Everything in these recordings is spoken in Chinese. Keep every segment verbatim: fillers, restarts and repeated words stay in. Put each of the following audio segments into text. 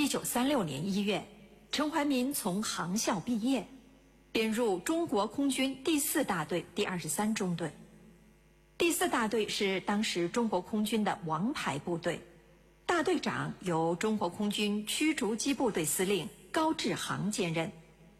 九三六年一月，陈怀民从航校毕业，编入中国空军第四大队第二十三中队。第四大队是当时中国空军的王牌部队，大队长由中国空军驱逐机部队司令高志航兼任。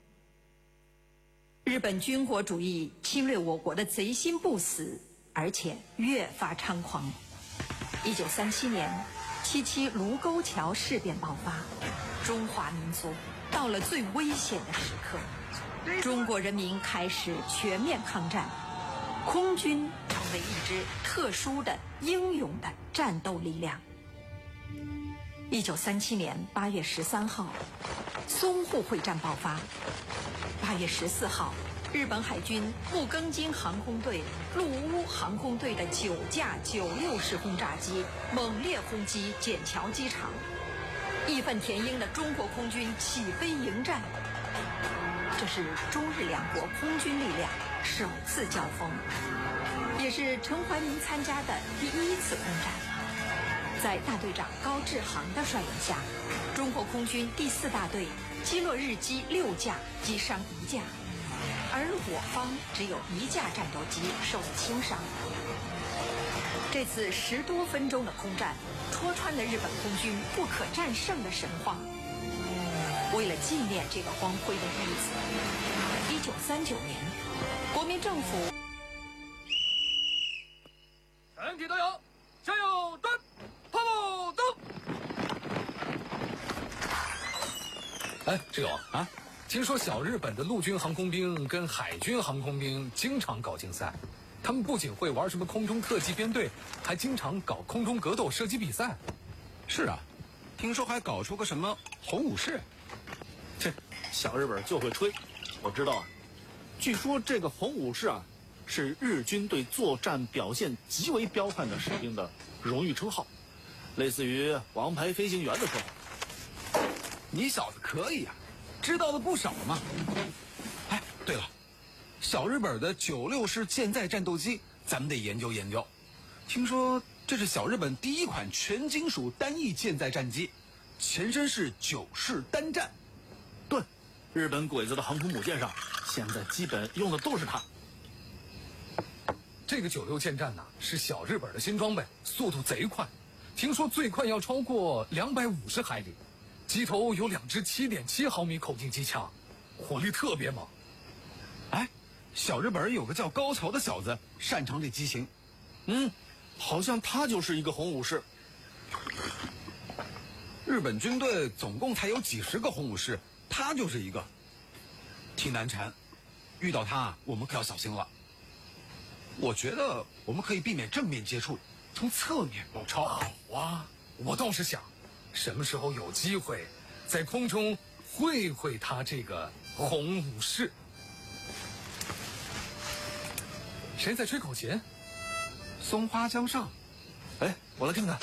日本军国主义侵略我国的贼心不死，而且越发猖狂。一九三七年，七七卢沟桥事变爆发，中华民族到了最危险的时刻，中国人民开始全面抗战，空军成为一支特殊的英勇的战斗力量。一九三七年八月十三号，淞沪会战爆发。八月十四号，日本海军木更津航空队、陆乌航空队的九架九六式轰炸机猛烈轰击笕桥机场，义愤填膺的中国空军起飞迎战。这是中日两国空军力量首次交锋，也是陈怀民参加的第一次空战。在大队长高志航的率领下，中国空军第四大队击落日机六架，击伤一架，而我方只有一架战斗机受了轻伤。这次十多分钟的空战，戳穿了日本空军不可战胜的神话。为了纪念这个光辉的日子，一九三九年，国民政府全体都有，向右转，炮步走。 哎，志勇啊，听说小日本的陆军航空兵跟海军航空兵经常搞竞赛，他们不仅会玩什么空中特技编队，还经常搞空中格斗射击比赛。 是啊，听说还搞出个什么红武士。 这小日本就会吹，我知道啊。据说这个红武士啊，是日军对作战表现极为彪悍的士兵的荣誉称号，类似于王牌飞行员的说法。 你小子可以啊，知道的不少嘛。哎，对了，小日本的九六式舰载战斗机，咱们得研究研究。听说这是小日本第一款全金属单翼舰载战机，前身是九式单战。 对，日本鬼子的航空母舰上，现在基本用的都是它。 这个九六舰战呢、啊，是小日本的新装备，速度贼快，听说最快要超过两百五十海里。机头有两支 七点七毫米口径机枪，火力特别猛。 哎，小日本有个叫高桥的小子，擅长这机型。 嗯，好像他就是一个红武士。 日本军队总共才有几十个红武士，他就是一个，挺难缠。遇到他，我们可要小心了。我觉得我们可以避免正面接触，从侧面包抄。 好啊，我倒是想，什么时候有机会，在空中会会他这个红武士。谁在吹口琴？ 松花江上。 哎，我来看看。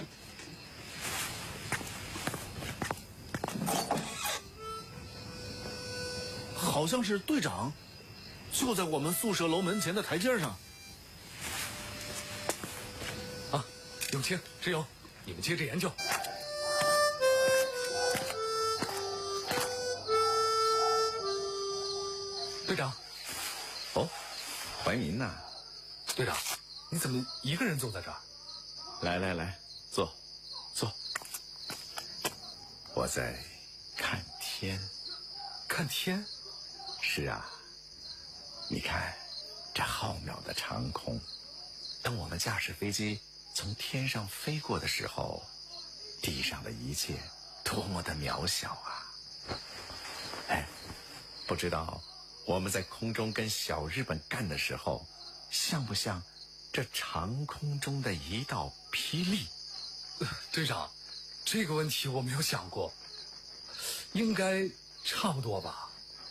好像是队长，就在我们宿舍楼门前的台阶上。 啊，永清、志勇，你们接着研究。队长。 哦，怀民呐。 队长，你怎么一个人坐在这儿？ 来来来，坐，坐。我在看天。 看天？ 是啊，你看这浩渺的长空，当我们驾驶飞机从天上飞过的时候，地上的一切多么的渺小啊！哎，不知道我们在空中跟小日本干的时候，像不像这长空中的一道霹雳？ 呃、队长，这个问题我没有想过，应该差不多吧。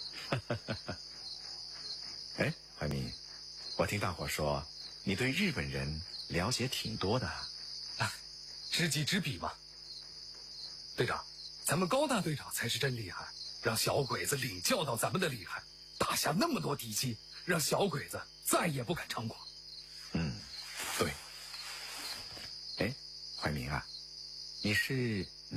哎，怀民，我听大伙说你对日本人了解挺多的啊。 啊，知己知彼嘛。队长，咱们高大队长才是真厉害，让小鬼子领教到咱们的厉害，打下那么多敌机，让小鬼子再也不敢猖狂。 嗯，对。哎，怀民啊，你是